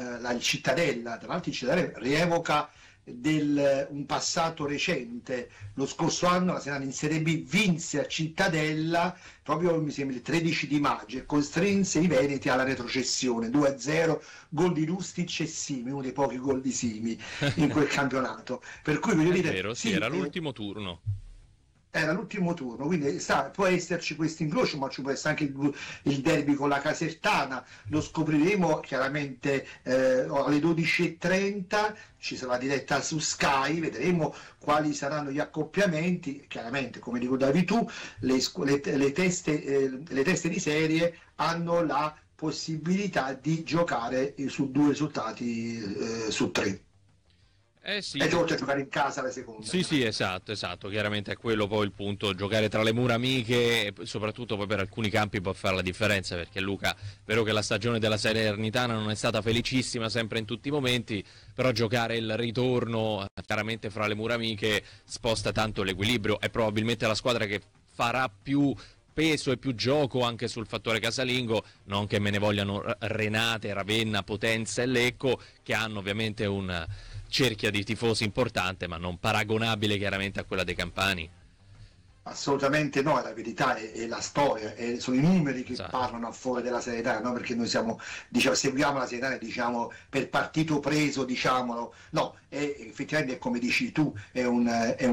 la Cittadella, tra l'altro il Cittadella rievoca un passato recente. Lo scorso anno la Serenana in Serie B vinse a Cittadella proprio, mi sembra, il 13 di maggio e costrinse i veneti alla retrocessione 2-0, gol di Rustic e Simi, uno dei pochi gol di Simi in quel campionato, per cui voglio dire, vero, sì, era l'ultimo turno. Era l'ultimo turno, quindi può esserci questo incrocio, ma ci può essere anche il derby con la Casertana. Lo scopriremo chiaramente alle 12:30, ci sarà diretta su Sky, vedremo quali saranno gli accoppiamenti. Chiaramente, come ricordavi tu, le teste di serie hanno la possibilità di giocare su 2 risultati su 3. Sì. E oltre a giocare in casa la seconda. Sì, esatto, chiaramente è quello poi il punto, giocare tra le mura amiche e soprattutto poi per alcuni campi può fare la differenza, perché Luca, vero che la stagione della Salernitana non è stata felicissima sempre in tutti i momenti, però giocare il ritorno chiaramente fra le mura amiche sposta tanto l'equilibrio, è probabilmente la squadra che farà più peso e più gioco anche sul fattore casalingo, non che me ne vogliano Renate, Ravenna, Potenza e Lecco, che hanno ovviamente un cerchia di tifosi importante, ma non paragonabile chiaramente a quella dei campani. Assolutamente no, la verità è la storia, sono i numeri che Esatto. parlano a favore della Salernitana, no? Perché noi seguiamo la Salernitana, diciamo, per partito preso, diciamolo, no, effettivamente è come dici tu, è un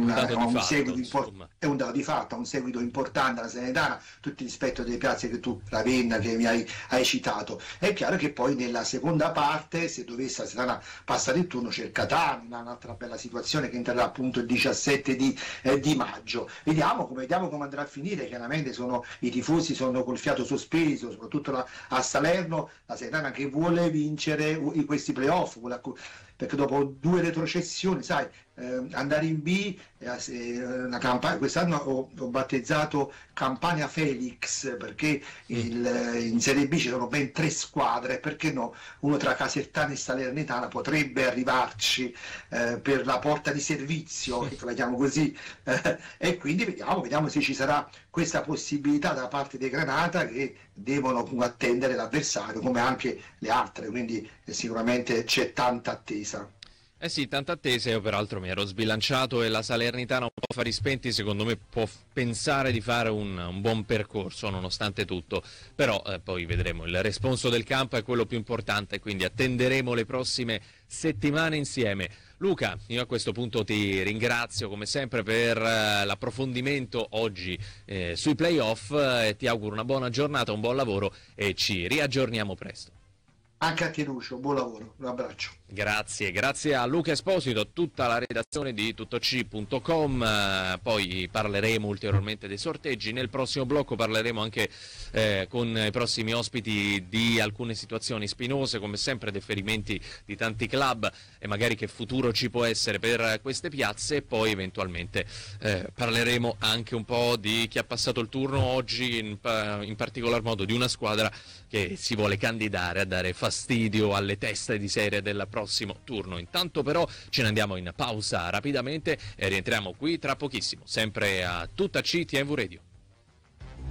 dato di fatto, un seguito importante alla Salernitana, tutto il rispetto delle piazze che tu, Ravenna, che mi hai citato. È chiaro che poi nella seconda parte, se dovesse la Salernitana passare il turno, c'è il Catania, un'altra bella situazione che entrerà appunto il 17 di maggio. Vediamo come andrà a finire. Chiaramente i tifosi sono col fiato sospeso, soprattutto a Salerno, la Salernitana che vuole vincere questi playoff, perché dopo 2 retrocessioni, sai, andare in B, una campagna, quest'anno ho battezzato Campania Felix, perché in Serie B ci sono ben 3 squadre, perché no? Uno tra Casertana e Salernitana potrebbe arrivarci per la porta di servizio, che la chiamo così, e quindi vediamo se ci sarà questa possibilità da parte dei Granata, che devono attendere l'avversario come anche le altre, quindi sicuramente c'è tanta attesa. Sì, tanta attesa. Io peraltro mi ero sbilanciato e la Salernitana un po' fari spenti secondo me può pensare di fare un buon percorso nonostante tutto, però poi vedremo, il responso del campo è quello più importante, quindi attenderemo le prossime settimane insieme. Luca, io a questo punto ti ringrazio come sempre per l'approfondimento oggi sui playoff, ti auguro una buona giornata, un buon lavoro e ci riaggiorniamo presto. Anche a te Lucio, buon lavoro, un abbraccio. Grazie a Luca Esposito, a tutta la redazione di tuttoc.com, poi parleremo ulteriormente dei sorteggi, nel prossimo blocco parleremo anche con i prossimi ospiti di alcune situazioni spinose, come sempre deferimenti di tanti club e magari che futuro ci può essere per queste piazze, e poi eventualmente parleremo anche un po' di chi ha passato il turno oggi, in particolar modo di una squadra che si vuole candidare a dare fastidio alle teste di serie del prossimo turno. Intanto però ce ne andiamo in pausa rapidamente e rientriamo qui tra pochissimo, sempre a Tutta C TV Radio.